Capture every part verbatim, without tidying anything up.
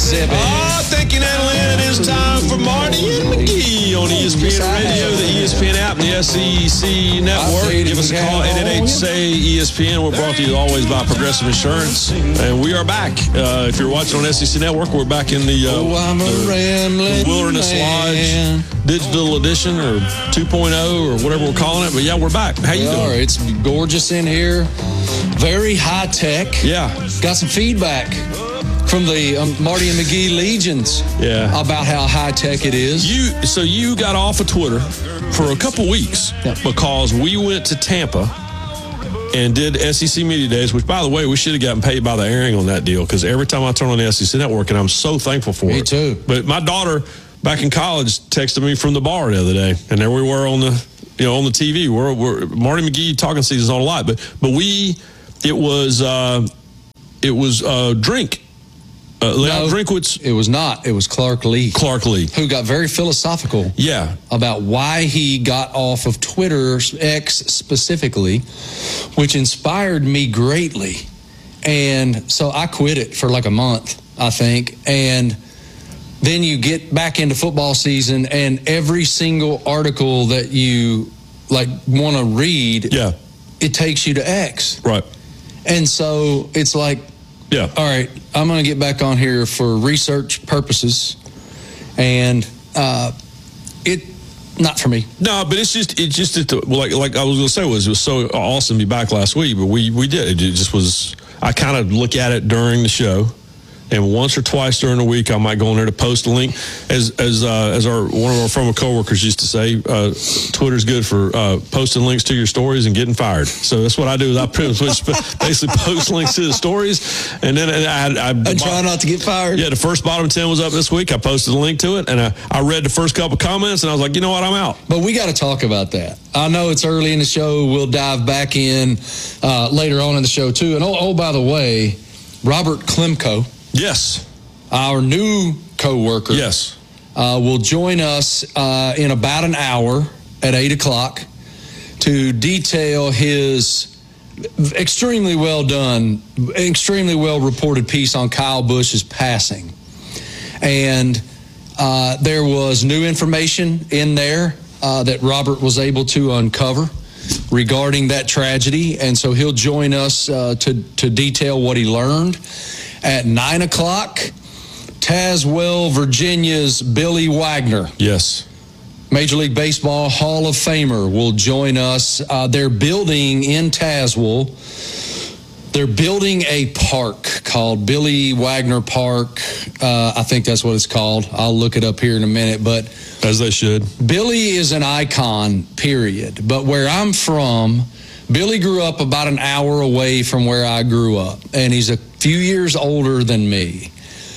exhibit. Oh, thank you, Natalie. It is time for Marty and McGee on E S P N Radio, the E S P N app, and the S E C Network. Give us a call, eight eight eight, S A Y, E S P N. We're brought to you always by Progressive Insurance. And we are back. Uh, if you're watching on S E C Network, we're back in the, uh, oh, I'm a the, the Wilderness man. Lodge Digital Edition or two point oh or whatever we're calling it. But, yeah, we're back. How you we doing? Are. It's gorgeous in here. Very high tech. Yeah. Got some feedback from the um, Marty and McGee legions yeah. about how high tech it is. You So you got off of Twitter for a couple weeks yeah. because we went to Tampa and did S E C Media Days, which, by the way, we should have gotten paid by the airing on that deal because every time I turn on the S E C Network, and I'm so thankful for me it. Me too. But my daughter, back in college, texted me from the bar the other day, and there we were on the, you know, on the T V. We're, we're Marty McGee talking season's on a lot, but but we, it was, uh, it was uh, drink. Uh, Leon no, Drinkwitz. It was not. It was Clark Lee. Clark Lee. Who got very philosophical yeah. about why he got off of Twitter, X specifically, which inspired me greatly. And so I quit it for like a month, I think. And then you get back into football season, and every single article that you like want to read, yeah. it takes you to X. Right. And so it's like, yeah. all right, I'm going to get back on here for research purposes, and uh, it not for me. No, but it's just it's just it, like like I was going to say was it was so awesome to be back last week, but we we did it just was I kind of look at it during the show. And once or twice during the week, I might go in there to post a link. As as uh, as our one of our former coworkers used to say, uh, Twitter's good for uh, posting links to your stories and getting fired. So that's what I do. Is I basically post links to the stories, and then I, I, I and try not to get fired. Yeah, the first bottom ten was up this week. I posted a link to it, and I, I read the first couple comments, and I was like, you know what, I'm out. But we got to talk about that. I know it's early in the show. We'll dive back in uh, later on in the show too. And oh, oh by the way, Robert Klemko. Yes. Our new co-worker. Yes. Uh, will join us uh, in about an hour at eight o'clock to detail his extremely well done, extremely well reported piece on Kyle Busch's passing. And uh, there was new information in there uh, that Robert was able to uncover regarding that tragedy. And so he'll join us uh, to, to detail what he learned. At nine o'clock, Tazewell, Virginia's Billy Wagner. Yes. Major League Baseball Hall of Famer will join us. Uh, they're building in Tazewell, they're building a park called Billy Wagner Park. Uh, I think that's what it's called. I'll look it up here in a minute. But as they should. Billy is an icon, period. But where I'm from, Billy grew up about an hour away from where I grew up, and he's a few years older than me.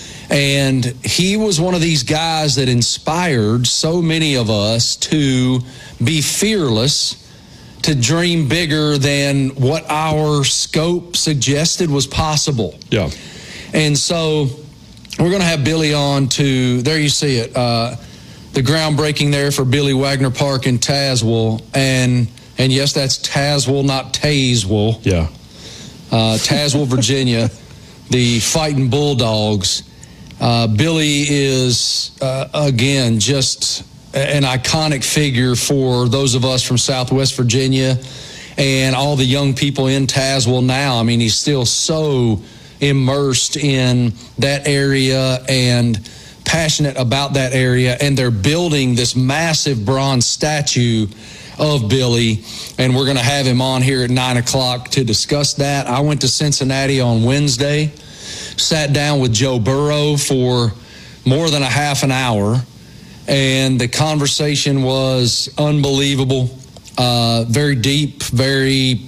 And he was one of these guys that inspired so many of us to be fearless, to dream bigger than what our scope suggested was possible. Yeah. And so we're going to have Billy on to, there you see it, uh, the groundbreaking there for Billy Wagner Park in Tazewell. And And yes, that's Tazewell, not Tazewell. Yeah. Uh, Tazewell, Virginia, the Fighting Bulldogs. Uh, Billy is, uh, again, just an iconic figure for those of us from Southwest Virginia and all the young people in Tazewell now. I mean, he's still so immersed in that area and passionate about that area. And they're building this massive bronze statue of Billy, and we're going to have him on here at nine o'clock to discuss that. I went to Cincinnati on Wednesday, sat down with Joe Burrow for more than a half an hour, and the conversation was unbelievable, uh, very deep, very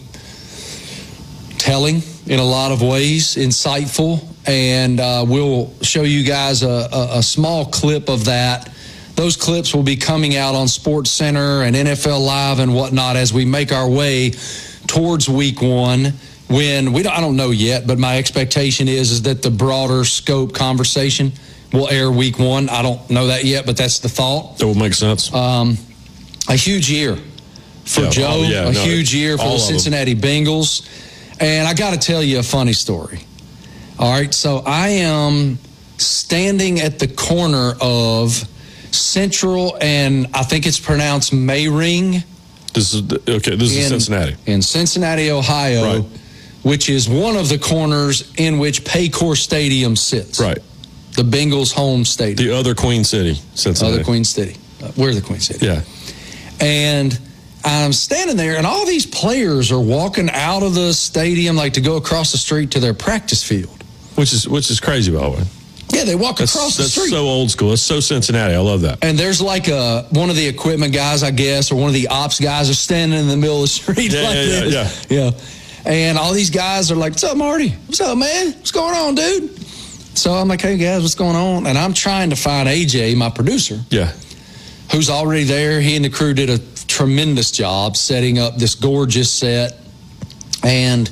telling in a lot of ways, insightful, and uh, we'll show you guys a, a, a small clip of that. Those clips will be coming out on SportsCenter and N F L Live and whatnot as we make our way towards week one. When we don't, I don't know yet, but my expectation is is that the broader scope conversation will air week one. I don't know that yet, but that's the thought. That will make sense. Um, a huge year for yeah, Joe. oh, yeah, a no, huge year for the Cincinnati Bengals. And I got to tell you a funny story. All right, so I am standing at the corner of Central and I think it's pronounced Mayring. This is okay. This is in, Cincinnati. In Cincinnati, Ohio, right. which is one of the corners in which Paycor Stadium sits. Right. The Bengals' home stadium. The other Queen City, Cincinnati. Other Queen City. Uh, we're the Queen City. Yeah. And I'm standing there, and all these players are walking out of the stadium like to go across the street to their practice field. Which is which is crazy, by the way. Yeah, they walk That's, across the that's street. so old school. It's so Cincinnati. I love that. And there's like a one of the equipment guys, I guess, or one of the ops guys are standing in the middle of the street Yeah, like yeah, this. yeah, yeah. And all these guys are like, "What's up, Marty? What's up, man? What's going on, dude?" So I'm like, "Hey, guys, what's going on?" And I'm trying to find A J, my producer. Yeah. Who's already there. He and the crew did a tremendous job setting up this gorgeous set. And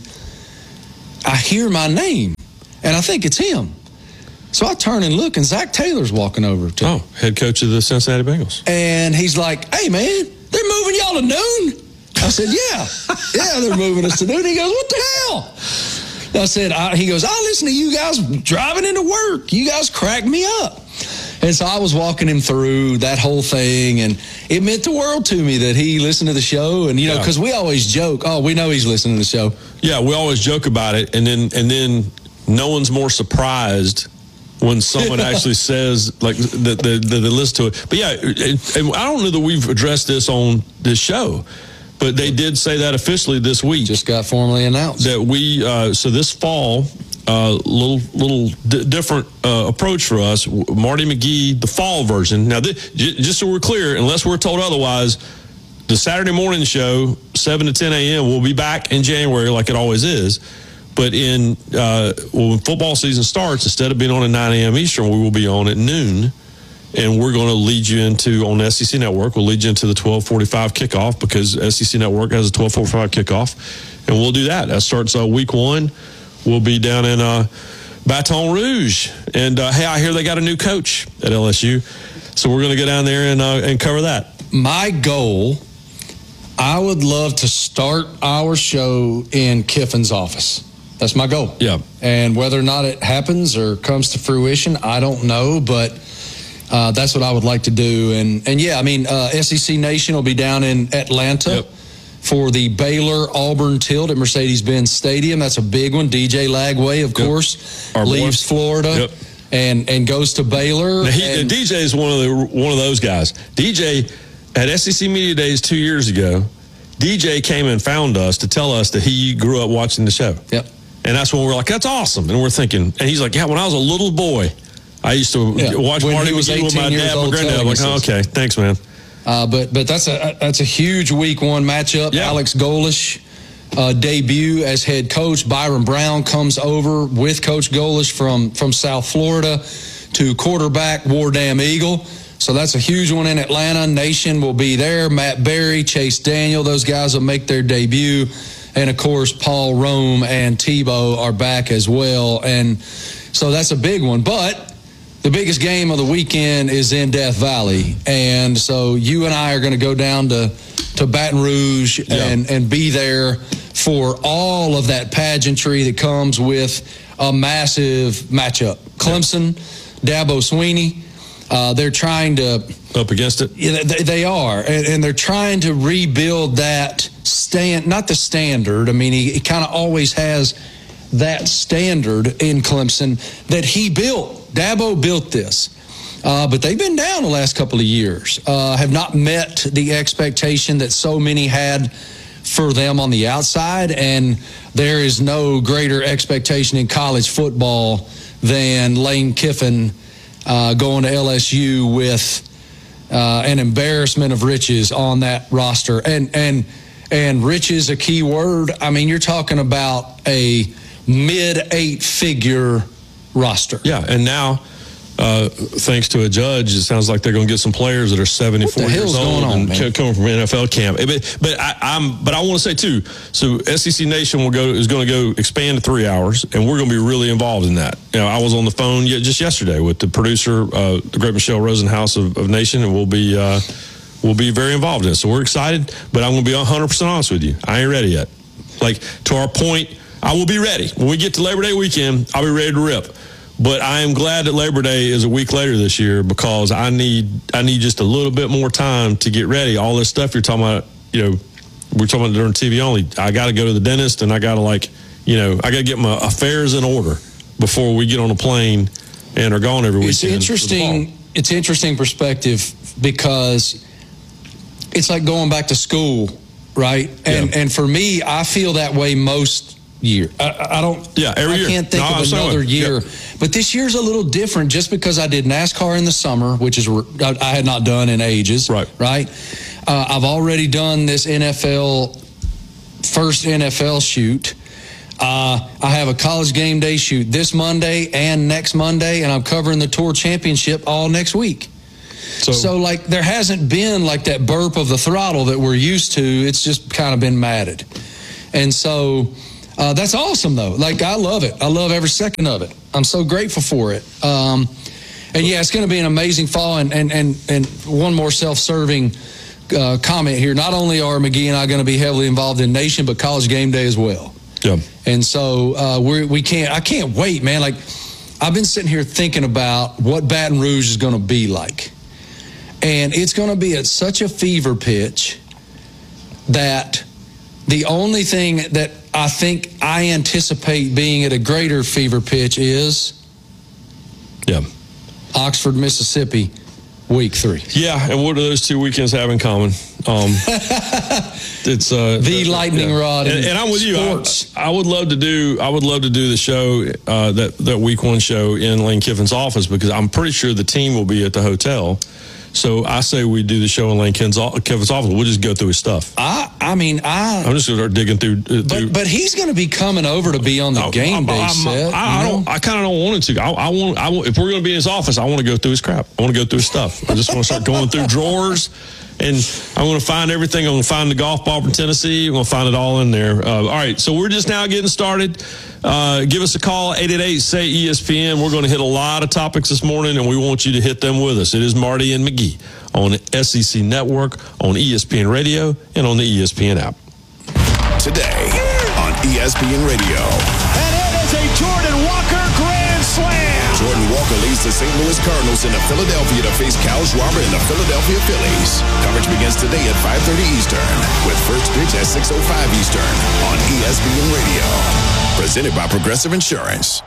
I hear my name, and I think it's him. So I turn and look, and Zach Taylor's walking over to me. Oh, head coach of the Cincinnati Bengals. And he's like, "Hey, man, they're moving y'all to noon?" I said, yeah. Yeah, they're moving us to noon. He goes, "What the hell?" I said, I, he goes, "I listen to you guys driving into work. You guys crack me up." And so I was walking him through that whole thing, and it meant the world to me that he listened to the show. And, you know, because yeah. we always joke, oh, we know he's listening to the show. Yeah, we always joke about it, and then and then no one's more surprised when someone actually says, like, that they, they listen to it. But, yeah, and, and I don't know that we've addressed this on this show, but they did say that officially this week. Just got formally announced. That we, uh, so this fall, uh, little little d- different uh, approach for us, Marty McGee, the fall version. Now, th- j- just so we're clear, unless we're told otherwise, the Saturday morning show, seven to ten a.m., will be back in January like it always is. But in uh, well, when football season starts, instead of being on at nine a.m. Eastern, we will be on at noon. And we're going to lead you into, on the S E C Network, we'll lead you into the twelve forty-five kickoff because S E C Network has a twelve forty-five kickoff. And we'll do that. That starts uh, week one. We'll be down in uh, Baton Rouge. And, uh, hey, I hear they got a new coach at L S U. So we're going to go down there and, uh, and cover that. My goal, I would love to start our show in Kiffin's office. That's my goal. Yeah. And whether or not it happens or comes to fruition, I don't know. But uh, that's what I would like to do. And, and yeah, I mean, uh, S E C Nation will be down in Atlanta. Yep. For the Baylor-Auburn tilt at Mercedes-Benz Stadium. That's a big one. D J Lagway, of yep. course, Our leaves boy. Florida yep. and, and goes to Baylor. Now he, and, D J is one of the one of those guys. D J, at S E C Media Days two years ago, D J came and found us to tell us that he grew up watching the show. Yep. And that's when we're like, that's awesome. And we're thinking, and he's like, yeah, when I was a little boy, I used to yeah. watch when Marty McGee with my dad and granddad. I'm like, oh, okay, thanks, man. Uh, but but that's a that's a huge week one matchup. Yeah. Alex Golesh uh, debut as head coach. Byron Brown comes over with Coach Golesh from from South Florida to quarterback War Damn Eagle. So that's a huge one in Atlanta. Nation will be there. Matt Berry, Chase Daniel, those guys will make their debut. And, of course, Paul Rome and Tebow are back as well. And so that's a big one. But the biggest game of the weekend is in Death Valley. And so you and I are going to go down to, to Baton Rouge yeah. and, and be there for all of that pageantry that comes with a massive matchup. Clemson, yeah. Dabo Swinney, uh, they're trying to... Up against it? Yeah, they, they are. And, and they're trying to rebuild that stand, not the standard. I mean, he, he kind of always has that standard in Clemson that he built. Dabo built this, uh, but they've been down the last couple of years, uh, have not met the expectation that so many had for them on the outside, and there is no greater expectation in college football than Lane Kiffin uh, going to L S U with uh, an embarrassment of riches on that roster. And, and, and riches, a key word. I mean, you're talking about a mid-eight-figure roster. Yeah, and now, uh, thanks to a judge, it sounds like they're going to get some players that are seventy-four years old on, and man? coming from N F L camp. But, but I, I'm, but I want to say too. So S E C Nation will go is going to go expand to three hours, and we're going to be really involved in that. You know, I was on the phone just yesterday with the producer, uh, the great Michelle Rosenhaus of, of Nation, and we'll be uh, we'll be very involved in it. So we're excited, but I'm going to be one hundred percent honest with you. I ain't ready yet. Like, to our point, I will be ready when we get to Labor Day weekend. I'll be ready to rip. But I am glad that Labor Day is a week later this year because I need I need just a little bit more time to get ready. All this stuff you're talking about, you know, we're talking about during T V only. I got to go to the dentist and I got to like, you know, I got to get my affairs in order before we get on a plane and are gone every weekend. It's interesting. It's interesting perspective because it's like going back to school, right? And yeah. and for me, I feel that way most year. I, I don't. Yeah, every I year. can't think no, of another year. Yeah. But this year's a little different, just because I did NASCAR in the summer, which is I had not done in ages. Right. Right. Uh, I've already done this N F L first N F L shoot. Uh, I have a college game day shoot this Monday and next Monday, and I'm covering the Tour Championship all next week. So, so, like, there hasn't been, like, that burp of the throttle that we're used to. It's just kind of been matted. And so uh, that's awesome, though. Like, I love it. I love every second of it. I'm so grateful for it. Um, and, yeah, it's going to be an amazing fall. And, and, and, and one more self-serving uh, comment here. Not only are McGee and I going to be heavily involved in Nation, but College Game Day as well. Yeah. And so uh, we we can't. I can't wait, man. Like, I've been sitting here thinking about what Baton Rouge is going to be like, and it's going to be at such a fever pitch that the only thing that I think I anticipate being at a greater fever pitch is yeah, Oxford, Mississippi, week three. Yeah, and what do those two weekends have in common? Um, it's uh, the lightning yeah. rod, and, and I'm with sports. you. I, I would love to do. I would love to do the show uh, that that week one show in Lane Kiffin's office because I'm pretty sure the team will be at the hotel. So I say we do the show in Lane Kiffin's office. We'll just go through his stuff. I, I mean, I. I'm just going to start digging through. Uh, but, through. but he's going to be coming over to be on the I, game I, day I, set. I, I don't. I kind of don't want him to. I, I want. I want. If we're going to be in his office, I want to go through his crap. I want to go through his stuff. I just want to start going through drawers. And I'm going to find everything. I'm going to find the golf ball from Tennessee. I'm going to find it all in there. Uh, all right, so we're just now getting started. Uh, give us a call, eight eight eight, S A Y, E S P N. We're going to hit a lot of topics this morning, and we want you to hit them with us. It is Marty and McGee on S E C Network, on E S P N Radio, and on the E S P N app. Today on E S P N Radio. And it is a Jordan Walker grand slam. Jordan Walker leads the Saint Louis Cardinals into Philadelphia to face Kyle Schwarber and the Philadelphia Phillies. Coverage begins today at five thirty Eastern, with first pitch at six oh five Eastern on E S P N Radio. Presented by Progressive Insurance.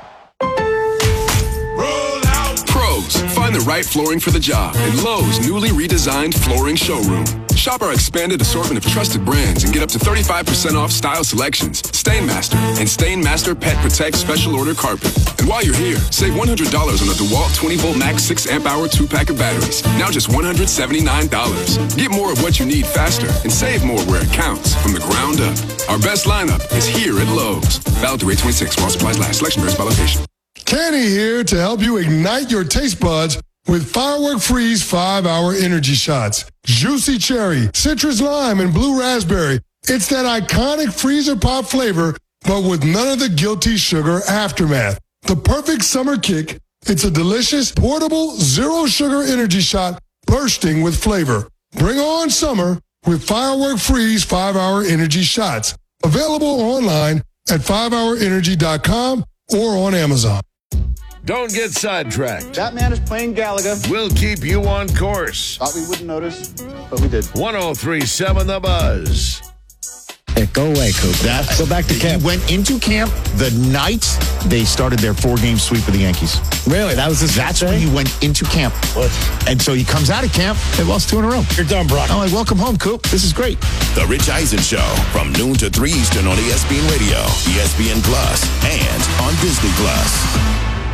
Pros, find the right flooring for the job in Lowe's newly redesigned flooring showroom. Shop our expanded assortment of trusted brands and get up to thirty-five percent off style selections, Stainmaster, and Stainmaster Pet Protect Special Order Carpet. And while you're here, save one hundred dollars on the DeWalt twenty volt Max six amp hour two pack of batteries. Now just one hundred seventy-nine dollars. Get more of what you need faster and save more where it counts from the ground up. Our best lineup is here at Lowe's. Valid through eight twenty-six while supplies last. Selection varies by location. Kenny here to help you ignite your taste buds with Firework Freeze five hour energy shots. Juicy cherry, citrus lime, and blue raspberry. It's that iconic freezer pop flavor, but with none of the guilty sugar aftermath. The perfect summer kick. It's a delicious, portable, zero sugar energy shot bursting with flavor. Bring on summer with Firework Freeze five hour energy shots. Available online at five hour energy dot com or on Amazon. Don't get sidetracked. That man is playing Galaga. We'll keep you on course. Thought we wouldn't notice, but we did. one oh three point seven The Buzz. Hey, go away, Coop. That's, go back to camp. He went into camp the night they started their four-game sweep of the Yankees. Really? That was his That's day? when he went into camp. What? And so he comes out of camp. They lost two in a row. You're done, Brock. I'm like, welcome home, Coop. This is great. The Rich Eisen Show from noon to three Eastern on E S P N Radio, E S P N Plus, and on Disney Plus.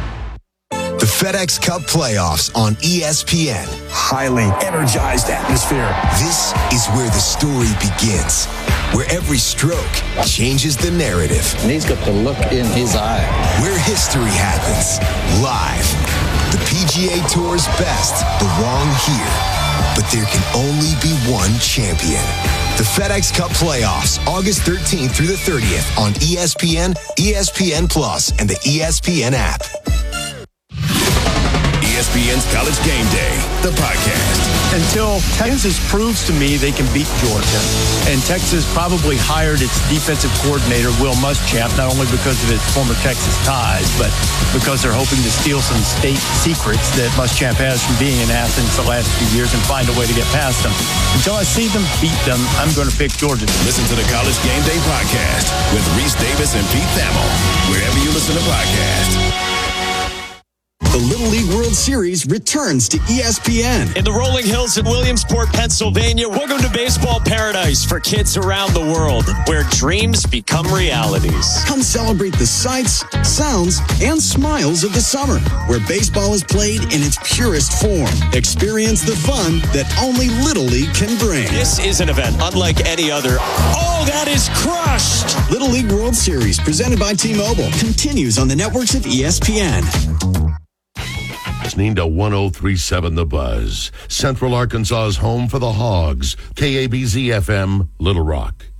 The FedEx Cup playoffs on E S P N. Highly energized atmosphere. This is where the story begins, where every stroke changes the narrative. And he's got the look in his eye. Where history happens, live. The P G A Tour's best belong here, but there can only be one champion. The FedEx Cup playoffs, August thirteenth through the thirtieth on E S P N, E S P N Plus, and the E S P N app. E S P N presents College Game Day, the podcast. Until Texas proves to me they can beat Georgia, and Texas probably hired its defensive coordinator, Will Muschamp, not only because of his former Texas ties, but because they're hoping to steal some state secrets that Muschamp has from being in Athens the last few years and find a way to get past them. Until I see them beat them, I'm going to pick Georgia. Listen to the College Game Day podcast with Reese Davis and Pete Thamel, wherever you listen to podcasts. The Little League World Series returns to E S P N. In the rolling hills of Williamsport, Pennsylvania, welcome to baseball paradise for kids around the world, where dreams become realities. Come celebrate the sights, sounds, and smiles of the summer, where baseball is played in its purest form. Experience the fun that only Little League can bring. This is an event unlike any other. Oh, that is crushed! Little League World Series, presented by T-Mobile, continues on the networks of E S P N. Listening to one oh three point seven The Buzz, Central Arkansas's home for the Hogs, K A B Z F M, Little Rock.